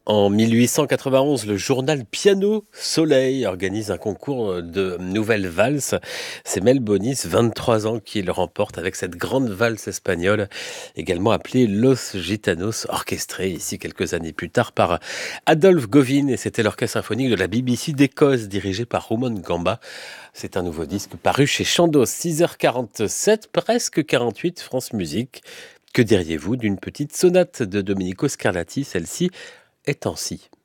En 1891, le journal Piano Soleil organise un concours de nouvelles valses. C'est Mel Bonis, 23 ans, qui le remporte avec cette grande valse espagnole, également appelée Los Gitanos, orchestrée ici quelques années plus tard par Adolphe Govin. Et c'était l'orchestre symphonique de la BBC d'Écosse, dirigé par Rumon Gamba. C'est un nouveau disque paru chez Chandos, 6h47, presque 48, France Musique. Que diriez-vous d'une petite sonate de Domenico Scarlatti, celle-ci est en si.